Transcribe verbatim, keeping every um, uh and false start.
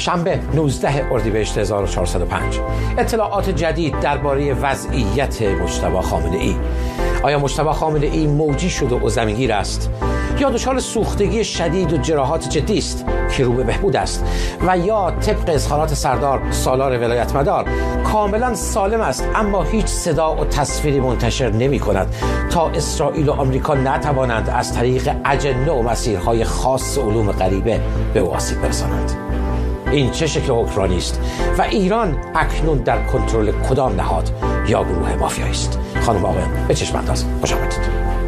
شنبه نوزده اردیبهشت هزار و چهارصد و پنج. اطلاعات جدید درباره وضعیت مجتبی خامنه ای. آیا مجتبی خامنه ای موجی شده و زمینگیر است یا دچار سوختگی شدید و جراحات جدی است که رو به بهبود است و یا طبق اظهارات سردار سالار ولایت مدار کاملا سالم است اما هیچ صدا و تصویری منتشر نمی کند تا اسرائیل و آمریکا نتوانند از طریق اجنه و مسیرهای خاص علوم غریبه به او آسیب برسانند. این چه شکل حکمرانی است و ایران اکنون در کنترل کدام نهاد یا گروه مافیایی است؟ خانم آقایان به چشم انداز خوش آمدید.